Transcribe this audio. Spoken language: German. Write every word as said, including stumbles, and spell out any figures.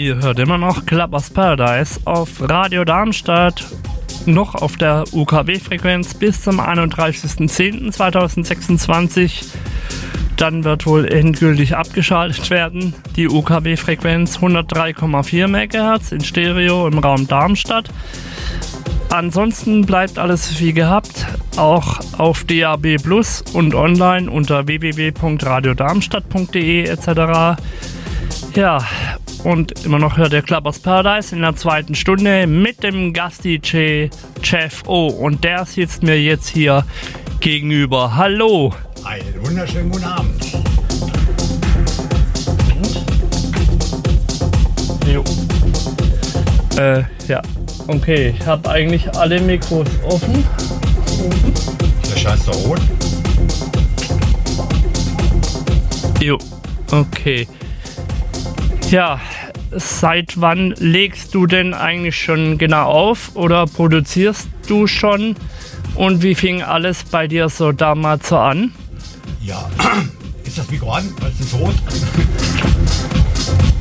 Ihr hört immer noch Clubbers Paradise auf Radio Darmstadt, noch auf der U K W-Frequenz bis zum einunddreißigsten zehnten zweitausendsechsundzwanzig. Dann wird wohl endgültig abgeschaltet werden. Die U K W-Frequenz hundertdrei Komma vier Megahertz in Stereo im Raum Darmstadt. Ansonsten bleibt alles wie gehabt, auch auf D A B Plus und online unter w w w punkt radiodarmstadt punkt d e et cetera. Ja, und immer noch hört ihr Clubbers Paradise in der zweiten Stunde mit dem Gast-D J Jeff O. Und der sitzt mir jetzt hier gegenüber. Hallo! Einen wunderschönen guten Abend. Jo. Äh, ja. Okay, ich habe eigentlich alle Mikros offen. Der Scheiß da rot. Jo, okay. Ja, seit wann legst du denn eigentlich schon genau auf oder produzierst du schon? Und wie fing alles bei dir so damals so an? Ja, ist das Mikro an? Was ist rot?